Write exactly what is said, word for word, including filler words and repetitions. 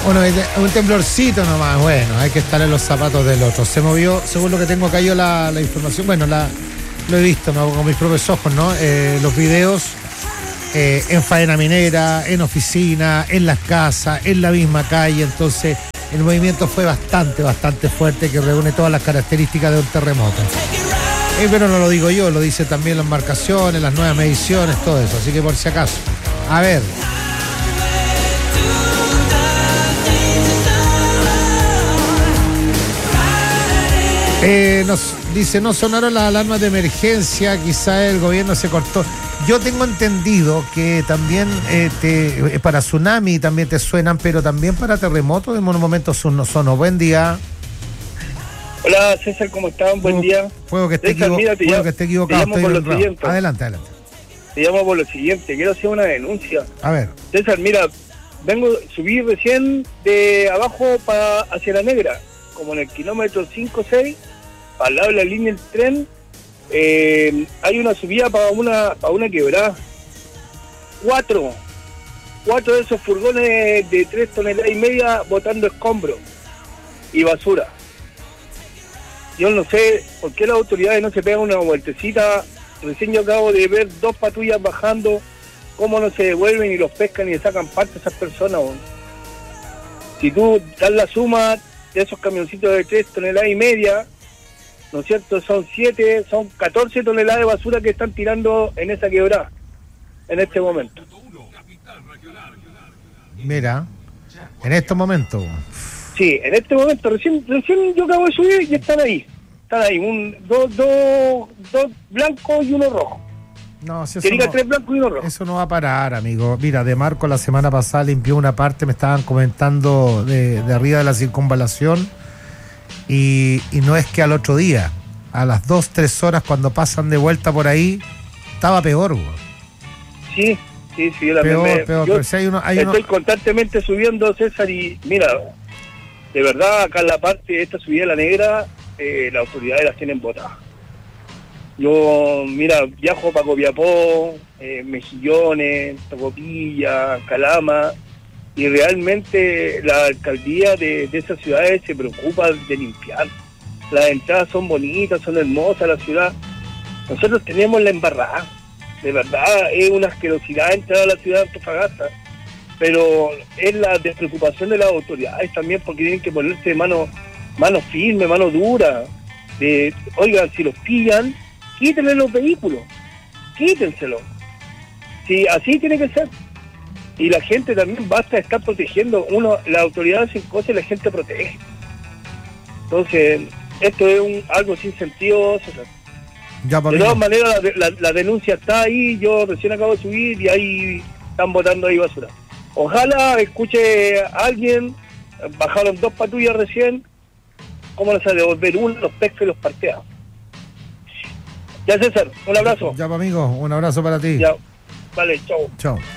Bueno, un temblorcito nomás, bueno, hay que estar en los zapatos del otro. Se movió, según lo que tengo acá yo la, la información, bueno, la, lo he visto, ¿no?, con mis propios ojos, ¿no? Eh, los videos eh, en faena minera, en oficina, en las casas, en la misma calle, entonces el movimiento fue bastante, bastante fuerte, que reúne todas las características de un terremoto. Eh, pero no lo digo yo, lo dice también las marcaciones, las nuevas mediciones, todo eso, así que por si acaso. A ver. Eh, nos dice, no sonaron las alarmas de emergencia, quizá el gobierno se cortó. Yo tengo entendido que también eh, te, para tsunami también te suenan, pero también para terremotos de monumentos no sonó. Buen día. Hola César, ¿cómo están? Buen día. Puedo que esté, César, equivo- mira, te puedo llamo, que esté equivocado. te llamo por lo siguiente. Adelante, adelante. Te llamo por lo siguiente, quiero hacer una denuncia. A ver. César, mira, vengo, subí recién de abajo para hacia La Negra, como en el kilómetro cinco o seis, al lado de la línea del tren, eh, hay una subida para una, para una quebrada. Cuatro, cuatro de esos furgones de tres toneladas y media botando escombros y basura. Yo no sé por qué las autoridades no se pegan una vueltecita. Recién yo acabo de ver dos patrullas bajando, cómo no se devuelven y los pescan y le sacan parte a esas personas. ¿no? Si tú das la suma de esos camioncitos de tres toneladas y media, ¿no es cierto? Son siete, son catorce toneladas de basura que están tirando en esa quebrada en este momento. Mira, en estos momentos. Sí, en este momento, recién recién yo acabo de subir y están ahí. Están ahí, un, dos, dos, dos blancos y uno rojo. No, si que eso diga no, tres blancos y uno rojo. eso no va a parar, amigo. Mira, De Marco la semana pasada limpió una parte, me estaban comentando de, de arriba de la circunvalación, y, y no es que al otro día, a las dos, tres horas cuando pasan de vuelta por ahí, estaba peor, güey. Sí, sí, sí, yo la Peor, me, peor, yo pero si hay uno, hay estoy uno... constantemente subiendo, César, y mira, de verdad, acá en la parte de esta subida de La Negra, eh, las autoridades las tienen botadas. Yo, mira, viajo para Copiapó, eh, Mejillones, Tocopilla, Calama, y realmente la alcaldía de, de esas ciudades se preocupa de limpiar. Las entradas son bonitas, son hermosas la ciudad. Nosotros tenemos la embarrada. De verdad, es una asquerosidad entrar a la ciudad de Antofagasta. Pero es la despreocupación de las autoridades también, porque tienen que ponerse mano, mano firme, mano dura. De, oigan, si los pillan, quítenle los vehículos, quítenselos. Sí, así tiene que ser. Y la gente también basta de estar protegiendo. Uno, la autoridad hace cosas y la gente protege. Entonces, esto es un, algo sin sentido, César. Ya, de todas maneras, la, la, la denuncia está ahí, yo recién acabo de subir y ahí están botando ahí basura. Ojalá escuche a alguien, bajaron dos patrullas recién, cómo les sale devolver uno, los pesca y los partea. Ya, César, un abrazo. Ya, amigo, un abrazo para ti. Ya, vale, chau. Chao.